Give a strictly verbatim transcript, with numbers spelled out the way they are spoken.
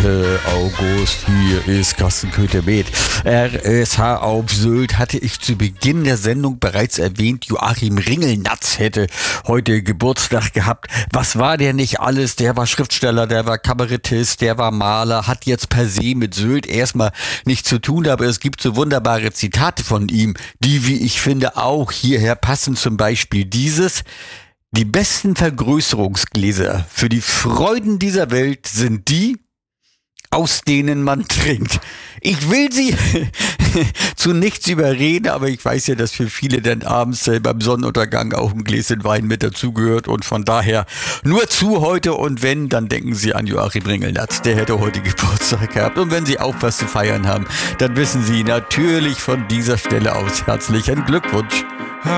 dritter August, hier ist Carsten Köther mit. R S H auf Sylt hatte ich zu Beginn der Sendung bereits erwähnt, Joachim Ringelnatz hätte heute Geburtstag gehabt. Was war der nicht alles? Der war Schriftsteller, der war Kabarettist, der war Maler, hat jetzt per se mit Sylt erstmal nichts zu tun, aber es gibt so wunderbare Zitate von ihm, die, wie ich finde, auch hierher passen. Zum Beispiel dieses: Die besten Vergrößerungsgläser für die Freuden dieser Welt sind die, aus denen man trinkt. Ich will Sie zu nichts überreden, aber ich weiß ja, dass für viele dann abends äh, beim Sonnenuntergang auch ein Gläschen Wein mit dazugehört und von daher nur zu heute, und wenn, dann denken Sie an Joachim Ringelnatz, der hätte heute Geburtstag gehabt, und wenn Sie auch was zu feiern haben, dann wissen Sie natürlich von dieser Stelle aus herzlichen Glückwunsch.